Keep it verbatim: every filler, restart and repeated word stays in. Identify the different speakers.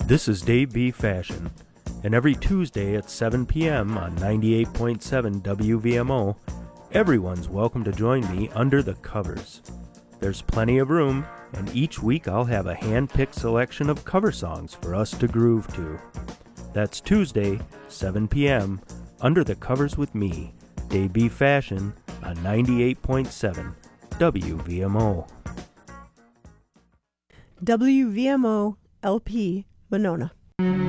Speaker 1: This is Dave B. Fashion, and every Tuesday at seven p.m. on ninety-eight point seven W V M O, everyone's welcome to join me under the covers. There's plenty of room, and each week I'll have a hand-picked selection of cover songs for us to groove to. That's Tuesday, seven p.m., Under the Covers with me, Dave B. Fashion, on ninety-eight point seven W V M O.
Speaker 2: W V M O L P Monona.